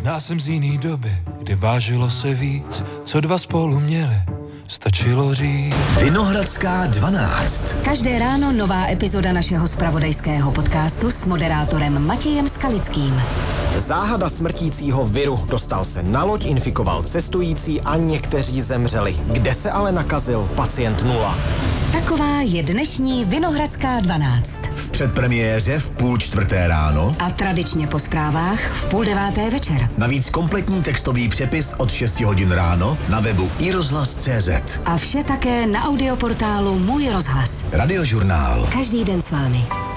Možná jsem z jiný doby, kdy vážilo se víc, co dva spolu měli, stačilo říct. Vinohradská 12. Každé ráno nová epizoda našeho zpravodajského podcastu s moderátorem Matějem Skalickým. Záhada smrtícího viru. Dostal se na loď, infikoval cestující a někteří zemřeli. Kde se ale nakazil pacient 0? Taková je dnešní Vinohradská 12. V předpremiéře v 3:30 ráno A tradičně po zprávách v 8:30 večer. navíc kompletní textový přepis od 6 hodin ráno na webu iRozhlas.cz. A vše také na audioportálu Můj rozhlas. Radiožurnál. Každý den s vámi.